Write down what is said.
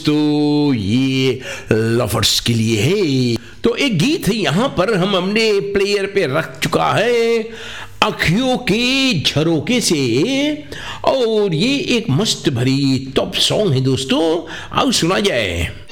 तो ये लवर्स के लिए है। तो एक गीत है यहाँ पर हम हमने प्लेयर पे रख चुका है अखियों के झरोके से, और ये एक मस्त भरी टॉप सॉन्ग है दोस्तों, आओ सुना जाए।